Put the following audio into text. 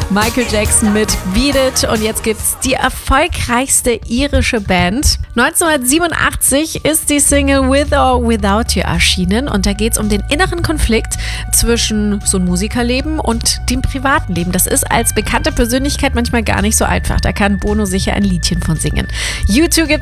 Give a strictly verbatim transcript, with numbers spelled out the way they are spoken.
Michael Jackson mit Beat It. Und jetzt gibt's die erfolgreichste irische Band. neunzehnhundertsiebenundachtzig ist die Single With or Without You erschienen. Und da geht's um den inneren Konflikt zwischen so einem Musikerleben und dem privaten Leben. Das ist als bekannte Persönlichkeit manchmal gar nicht so einfach. Da kann Bono sicher ein Liedchen von singen. U zwei gibt's